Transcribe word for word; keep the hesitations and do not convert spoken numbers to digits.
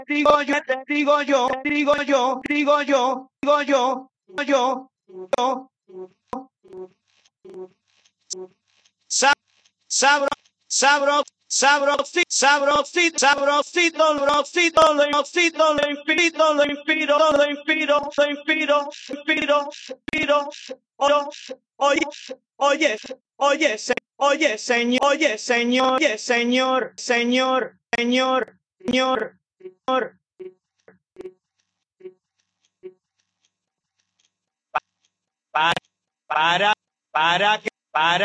digo yo, te digo yo, digo yo, digo yo, digo yo, yo, yo, Sa- sabro, sabro, sabrosito, sabrosito, sabrosito, sabrosito, lo inspiro, lo inspiro, lo inspiro, lo inspiro, lo inspiro, inspiro, inspiro, oye, oye, oye, oye, se- oye, señor, oye, señor, oye, señor, señor, señor, señor, señor, para, para, para, que- para.